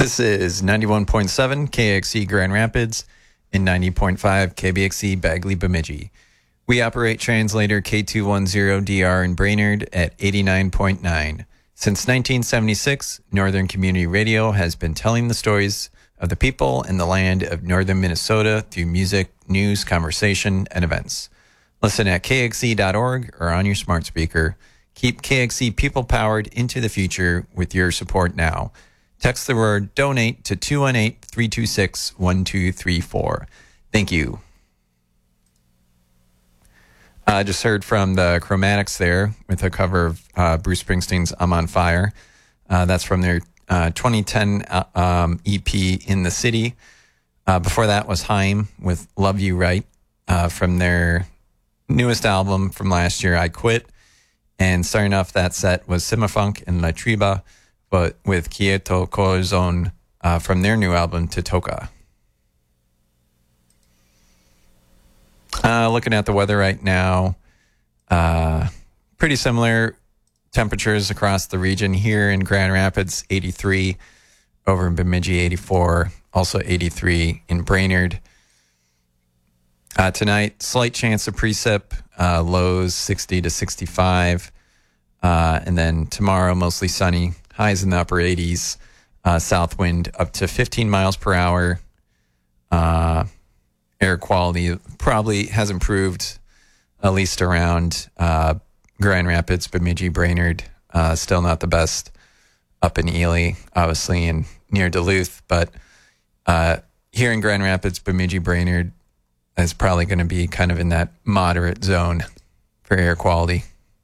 This is 91.7 KXC Grand Rapids and 90.5 KBXC Bagley Bemidji. We operate translator K210DR in Brainerd at 89.9. Since 1976, Northern Community Radio has been telling the stories of the people and the land of northern Minnesota through music, news, conversation, and events. Listen at kxc.org or on your smart speaker. Keep KXC people-powered into the future with your support now. Text the word DONATE to 218-326-1234. Thank you. I just heard from the Chromatics there with a cover of Bruce Springsteen's I'm on Fire. That's from their 2010 EP In the City. Before that was Haim with Love You Right from their newest album from last year, I Quit. And starting off that set was Simafunk and La Triba, but with Quieto Corazon from their new album, Titoka. Looking at the weather right now, pretty similar temperatures across the region. Here in Grand Rapids, 83. Over in Bemidji, 84. Also 83 in Brainerd. Tonight, slight chance of precip, lows 60 to 65. And then tomorrow, mostly sunny, highs in the upper 80s, south wind up to 15 miles per hour. Air quality probably has improved, at least around Grand Rapids, Bemidji, Brainerd. Still not the best up in Ely, obviously, and near Duluth. But here in Grand Rapids, Bemidji, Brainerd is probably going to be kind of in that moderate zone for air quality.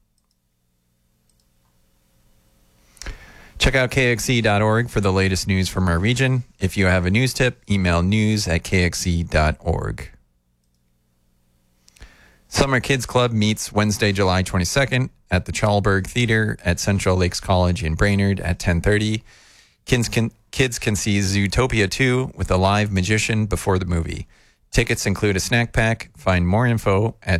Check out kxc.org for the latest news from our region. If you have a news tip, email news@kxc.org. Summer Kids Club meets Wednesday, July 22nd at the Chalberg Theater at Central Lakes College in Brainerd at 10:30. Kids can see Zootopia 2 with a live magician before the movie. Tickets include a snack pack. Find more info at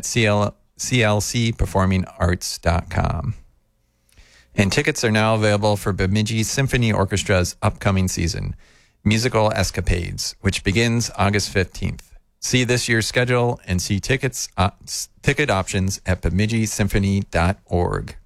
clcperformingarts.com. And tickets are now available for Bemidji Symphony Orchestra's upcoming season, Musical Escapades, which begins August 15th. See this year's schedule and see ticket options at bemidjisymphony.org.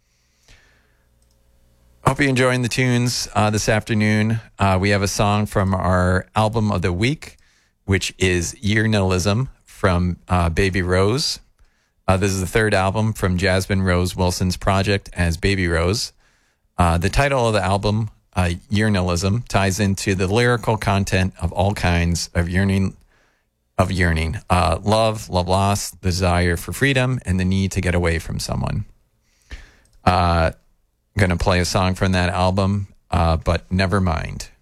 Hope you're enjoying the tunes this afternoon. We have a song from our album of the week, which is Yearnalism from Baby Rose. This is the third album from Jasmine Rose Wilson's project as Baby Rose. The title of the album, Yearnalism, ties into the lyrical content of all kinds of yearning. Love loss, the desire for freedom, and the need to get away from someone. I'm going to play a song from that album, but Never Mind.